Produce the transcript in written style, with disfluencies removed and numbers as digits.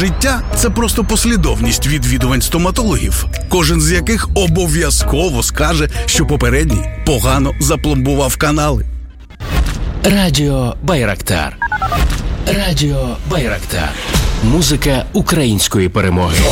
життя – це просто послідовність відвідувань стоматологів, кожен з яких обов'язково скаже, що попередній погано запломбував канали. Радіо Байрактар. Радіо Байрактар. Музика української перемоги.